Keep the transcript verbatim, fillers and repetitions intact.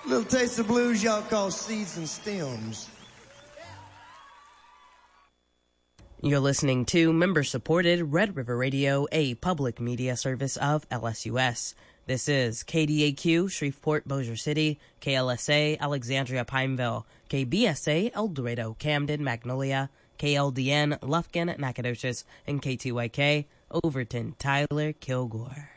Little taste of blues y'all call Seeds and Stems. You're listening to member-supported Red River Radio, a public media service of L S U S. This is K D A Q, Shreveport, Bossier City, K L S A, Alexandria, Pineville, K B S A, El Dorado, Camden, Magnolia, K L D N, Lufkin, Nacogdoches, and K T Y K, Overton, Tyler, Kilgore.